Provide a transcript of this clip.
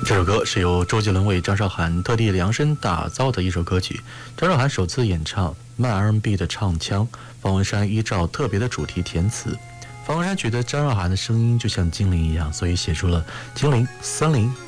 这首歌是由周杰伦为张韶涵特地量身打造的一首歌曲。张韶涵首次演唱慢 R&B 的唱腔，方文山依照特别的主题填词。方文山觉得张韶涵的声音就像精灵一样，所以写出了精灵、森林